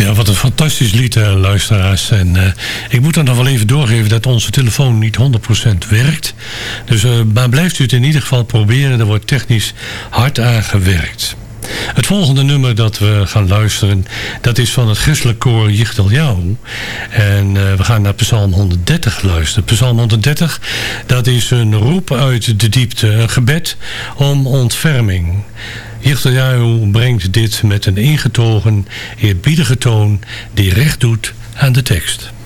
Ja, wat een fantastisch lied, luisteraars. En ik moet dan nog wel even doorgeven dat onze telefoon niet 100% werkt. Dus maar blijft u het in ieder geval proberen. Er wordt technisch hard aan gewerkt. Het volgende nummer dat we gaan luisteren, dat is van het christelijk koor Yichteljahu. En we gaan naar Psalm 130 luisteren. Psalm 130, dat is een roep uit de diepte, een gebed om ontferming. Yichteljahu brengt dit met een ingetogen, eerbiedige toon die recht doet aan de tekst.